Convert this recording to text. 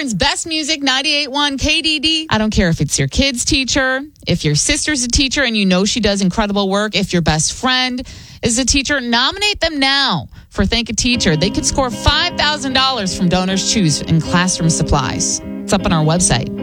Akron's best music, 98.1 KDD. I don't care if it's your kid's teacher, if your sister's a teacher and you know she does incredible work, if your best friend is a teacher, nominate them now for Thank a Teacher. They could score $5,000 from Donors Choose in classroom supplies. It's up on our website.